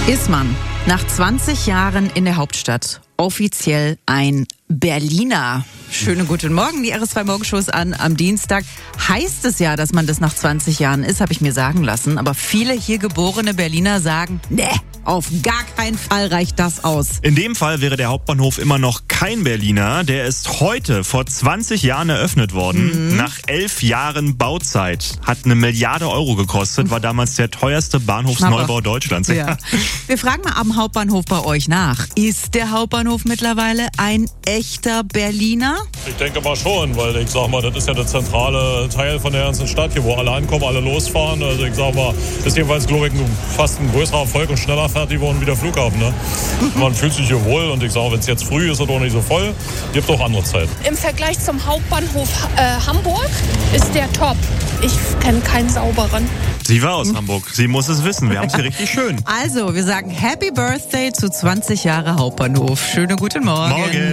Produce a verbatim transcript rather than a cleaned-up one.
Ist man nach zwanzig Jahren in der Hauptstadt offiziell ein Berliner? Schönen guten Morgen, die R S zwei Morgenshows an am Dienstag. Heißt es ja, dass man das nach zwanzig Jahren ist, habe ich mir sagen lassen. Aber viele hier geborene Berliner sagen, ne, auf gar keinen Fall reicht das aus. In dem Fall wäre der Hauptbahnhof immer noch kein Berliner. Der ist heute vor zwanzig Jahren eröffnet worden. Mhm. Nach elf Jahren Bauzeit. Hat eine Milliarde Euro gekostet. War damals der teuerste Bahnhofsneubau Deutschlands. Ja. Wir fragen mal am Hauptbahnhof bei euch nach. Ist der Hauptbahnhof mittlerweile ein echter Berliner? Ich denke mal schon, weil ich sag mal, das ist ja der zentrale Teil von der ganzen Stadt hier, wo alle ankommen, alle losfahren. Also ich sag mal, ist jedenfalls, glaube ich, fast ein größerer Erfolg und schneller fertig geworden wie der Flughafen. Ne? Man fühlt sich hier wohl und ich sage, wenn es jetzt früh ist, ist es auch nicht so voll. Gibt auch andere Zeit. Im Vergleich zum Hauptbahnhof äh, Hamburg ist der top. Ich kenne keinen sauberen. Sie war aus Hamburg. Sie muss es wissen. Wir haben es hier richtig schön. Also, wir sagen Happy Birthday zu zwanzig Jahre Hauptbahnhof. Schönen guten Morgen. Morgen.